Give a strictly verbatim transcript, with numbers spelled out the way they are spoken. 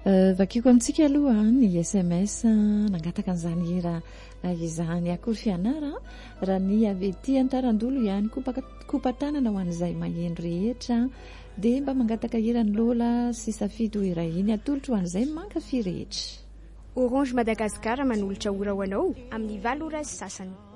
Vakiko amintsika aloha ny S M S nangataka an'izany hira izany akory fianara raha ny avy ety Antarandolo ihany kopa-tanana ho an'izay maheno rehetra dia mba mangataka hira ny Lola sy safidy ho hira iny atolotra ho an'izay mankafy rehetra. Orange Madagascar manolotra ora ho anao amin'ny valo ora sy sasany.